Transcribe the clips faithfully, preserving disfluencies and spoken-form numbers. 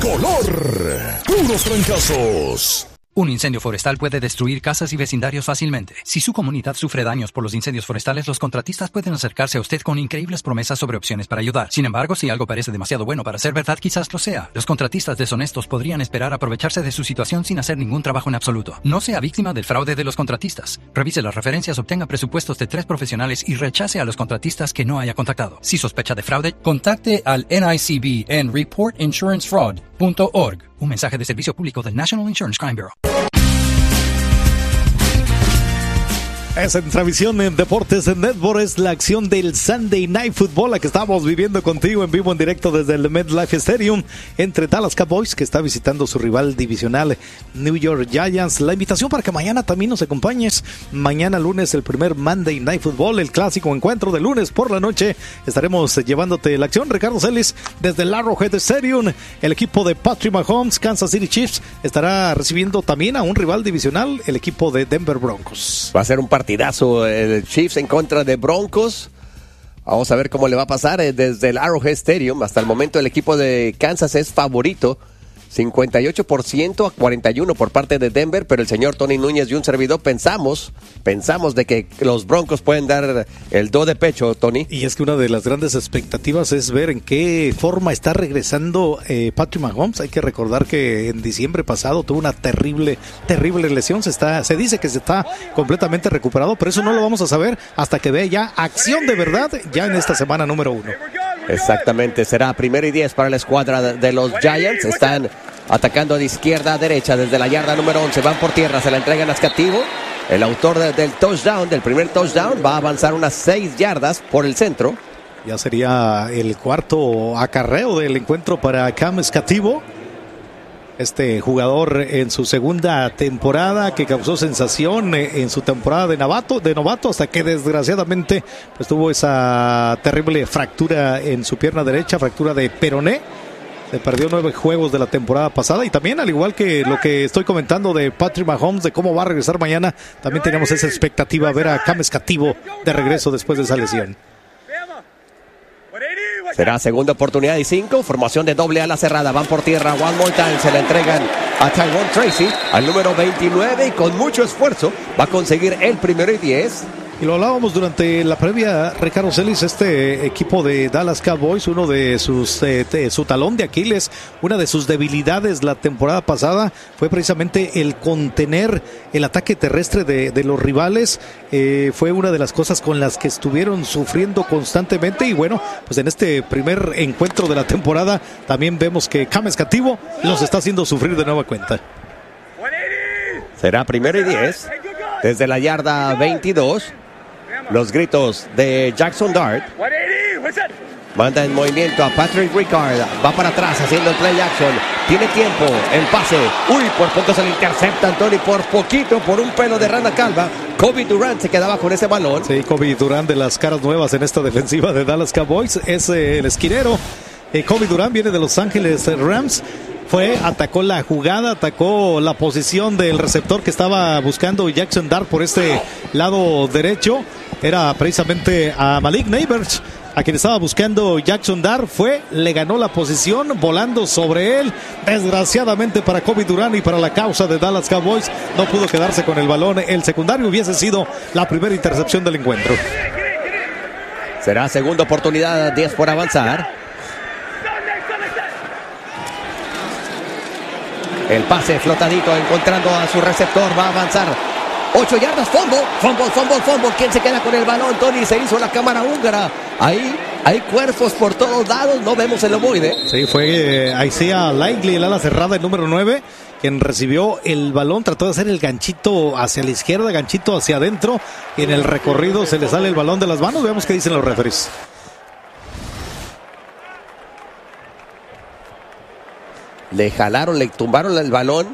Color. Puros trancazos. Un incendio forestal puede destruir casas y vecindarios fácilmente. Si su comunidad sufre daños por los incendios forestales, los contratistas pueden acercarse a usted con increíbles promesas sobre opciones para ayudar. Sin embargo, si algo parece demasiado bueno para ser verdad, quizás lo sea. Los contratistas deshonestos podrían esperar aprovecharse de su situación sin hacer ningún trabajo en absoluto. No sea víctima del fraude de los contratistas. Revise las referencias, obtenga presupuestos de tres profesionales y rechace a los contratistas que no haya contactado. Si sospecha de fraude, contacte al N I C B en report insurance fraud punto org. Un mensaje de servicio público del National Insurance Crime Bureau. Es en transmisión en Deportes en Network, es la acción del Sunday Night Football, la que estamos viviendo contigo en vivo en directo desde el MetLife Stadium entre Dallas Cowboys, que está visitando su rival divisional New York Giants. La invitación para que mañana también nos acompañes. Mañana lunes el primer Monday Night Football, el clásico encuentro de lunes por la noche. Estaremos llevándote la acción. Ricardo Celis desde el Arrowhead Stadium. El equipo de Patrick Mahomes, Kansas City Chiefs, estará recibiendo también a un rival divisional, el equipo de Denver Broncos. Va a ser un partido partidazo, el Chiefs en contra de Broncos. Vamos a ver cómo le va a pasar desde el Arrowhead Stadium. Hasta el momento el equipo de Kansas es favorito, cincuenta y ocho por ciento a cuarenta y uno por parte de Denver, pero el señor Tony Núñez y un servidor pensamos, pensamos de que los Broncos pueden dar el do de pecho, Tony. Y es que una de las grandes expectativas es ver en qué forma está regresando eh, Patrick Mahomes. Hay que recordar que en diciembre pasado tuvo una terrible, terrible lesión. Se está, se dice que se está completamente recuperado, pero eso no lo vamos a saber hasta que vea ya acción de verdad ya en esta semana número uno. Exactamente, será primero y diez para la escuadra de los Giants. Están atacando de izquierda a derecha desde la yarda número once. Van por tierra, se la entregan a Scativo. El autor de, del touchdown, del primer touchdown, va a avanzar unas seis yardas por el centro. Ya sería el cuarto acarreo del encuentro para Cam Scativo. Este jugador en su segunda temporada que causó sensación en su temporada de novato, de novato hasta que desgraciadamente pues tuvo esa terrible fractura en su pierna derecha, fractura de peroné. Se perdió nueve juegos de la temporada pasada y también, al igual que lo que estoy comentando de Patrick Mahomes, de cómo va a regresar mañana, también tenemos esa expectativa de ver a Cam Scativo de regreso después de esa lesión. Será segunda oportunidad y cinco. Formación de doble ala cerrada. Van por tierra. One more time. Se la entregan a Tyrone Tracy, al número veintinueve. Y con mucho esfuerzo va a conseguir el primero y diez. Y lo hablábamos durante la previa, Ricardo Celis, este equipo de Dallas Cowboys, uno de sus, eh, de, su talón de Aquiles, una de sus debilidades la temporada pasada fue precisamente el contener el ataque terrestre de, de los rivales. Eh, fue una de las cosas con las que estuvieron sufriendo constantemente y bueno, pues en este primer encuentro de la temporada también vemos que Cam Scativo los está haciendo sufrir de nueva cuenta. Será primero y diez desde la yarda veintidós. Los gritos de Jackson Dart. Manda en movimiento a Patrick Ricard. Va para atrás haciendo el play action. Tiene tiempo. El pase. Uy, por poco se le intercepta Anthony. Por poquito, por un pelo de rana calva. Kobe Durant se quedaba con ese balón. Sí, Kobe Durant, de las caras nuevas en esta defensiva de Dallas Cowboys. Es eh, el esquinero. Eh, Kobe Durant viene de Los Ángeles Rams. Fue, atacó la jugada, atacó la posición del receptor que estaba buscando Jackson Dart por este lado derecho. Era precisamente a Malik Neighbors a quien estaba buscando Jackson Dart. Fue, le ganó la posición volando sobre él. Desgraciadamente para Kobe Durant y para la causa de Dallas Cowboys, no pudo quedarse con el balón. El secundario hubiese sido la primera intercepción del encuentro. Será segunda oportunidad, diez por avanzar. El pase flotadito encontrando a su receptor, va a avanzar. Ocho yardas, fumble, fumble, fumble, fumble. ¿Quién se queda con el balón? Tony, se hizo la cámara húngara. Ahí hay cuerpos por todos lados, no vemos el ovoide. Sí, fue eh, Isaiah Likely, el ala cerrada, el número nueve, quien recibió el balón, trató de hacer el ganchito hacia la izquierda, ganchito hacia adentro. Y en el recorrido se le sale el balón de las manos. Veamos qué dicen los referees. Le jalaron, le tumbaron el balón.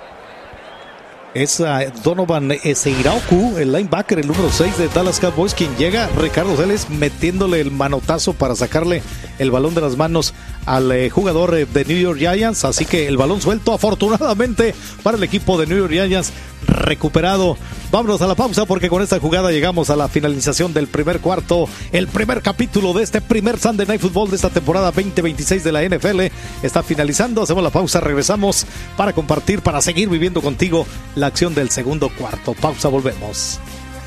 Es uh, Donovan Eseiraoku, el linebacker, el número seis de Dallas Cowboys, quien llega, Ricardo Celis, metiéndole el manotazo para sacarle el balón de las manos al eh, jugador eh, de New York Giants, así que el balón suelto afortunadamente para el equipo de New York Giants recuperado. Vámonos a la pausa porque con esta jugada llegamos a la finalización del primer cuarto, el primer capítulo de este primer Sunday Night Football de esta temporada veinte veintiséis de la N F L está finalizando. Hacemos la pausa, regresamos para compartir, para seguir viviendo contigo la acción del segundo cuarto. Pausa, volvemos.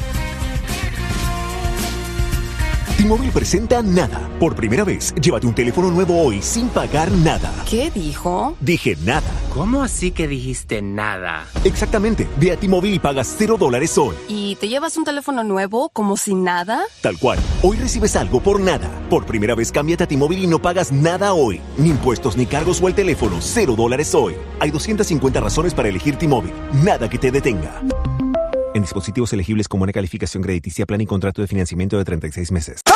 T-Mobile presenta Nada. Por primera vez, llévate un teléfono nuevo hoy sin pagar nada. ¿Qué dijo? Dije nada. ¿Cómo así que dijiste nada? Exactamente. Ve a T-Mobile y pagas cero dólares hoy. ¿Y te llevas un teléfono nuevo como si nada? Tal cual. Hoy recibes algo por nada. Por primera vez, cámbiate a T-Mobile y no pagas nada hoy. Ni impuestos, ni cargos o el teléfono. Cero dólares hoy. Hay doscientas cincuenta razones para elegir T-Mobile. Nada que te detenga. En dispositivos elegibles con buena calificación crediticia, plan y contrato de financiamiento de treinta y seis meses.